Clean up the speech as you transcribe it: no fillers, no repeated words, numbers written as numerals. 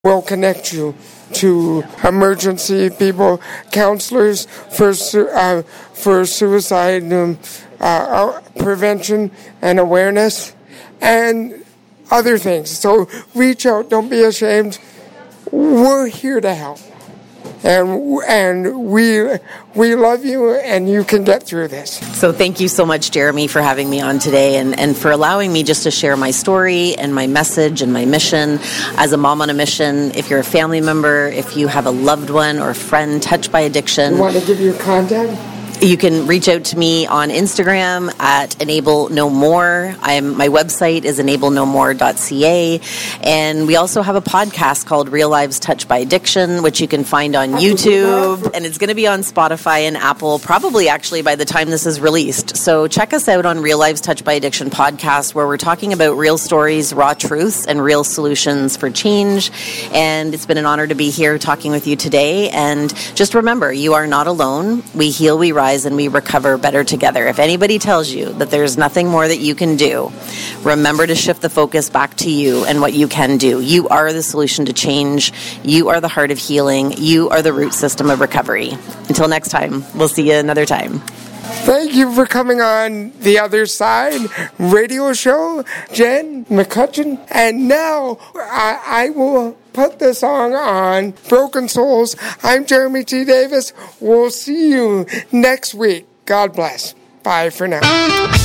We'll connect you to emergency people, counselors for suicide prevention and awareness, and other things. So reach out. Don't be ashamed. We're here to help. And we love you, and you can get through this. So thank you so much, Jeremy, for having me on today and for allowing me just to share my story and my message and my mission as a mom on a mission. If you're a family member, if you have a loved one or friend touched by addiction. You want to give your contact? You can reach out to me on Instagram at Enable No More. My website is enablenomore.ca. And we also have a podcast called Real Lives Touched by Addiction, which you can find on YouTube. And it's going to be on Spotify and Apple, probably actually by the time this is released. So check us out on Real Lives Touched by Addiction podcast, where we're talking about real stories, raw truths, and real solutions for change. And it's been an honor to be here talking with you today. And just remember, you are not alone. We heal, we rise, and we recover better together. If anybody tells you that there's nothing more that you can do, remember to shift the focus back to you and what you can do. You are the solution to change. You are the heart of healing. You are the root system of recovery. Until next time, we'll see you another time. Thank you for coming on The Other Side radio show, Jen McCutcheon. And now I will put the song on, Broken Souls. I'm Jeremy T. Davis. We'll see you next week. God bless. Bye for now.